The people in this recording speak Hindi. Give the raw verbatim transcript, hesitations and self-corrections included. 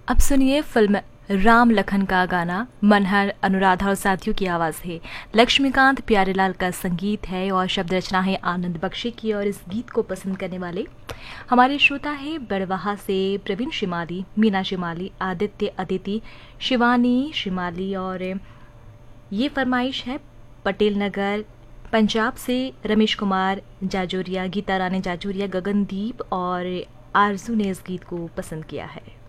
अब सुनिए फिल्म राम लखन का गाना। मनहर, अनुराधा और साथियों की आवाज़ है, लक्ष्मीकांत प्यारेलाल का संगीत है और शब्द रचना है आनंद बख्शी की। और इस गीत को पसंद करने वाले हमारे श्रोता है बड़वाहा से प्रवीण शिमाली, मीना शिमाली, आदित्य अदिति, शिवानी शिमाली। और ये फरमाइश है पटेल नगर पंजाब से रमेश कुमार जाजोरिया, गीता रानी जाजोरिया, गगनदीप और आरजू ने इस गीत को पसंद किया है।